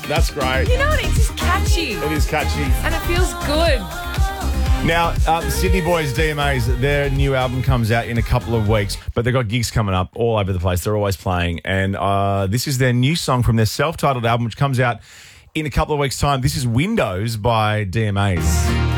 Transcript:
That's great. You know what? It's just catchy. It is catchy. And it feels good. Now, Sydney Boys, DMAs, their new album comes out in a couple of weeks, but they've got gigs coming up all over the place. They're always playing. And this is their new song from their self-titled album, which comes out in a couple of weeks' time. This is Windows by DMAs.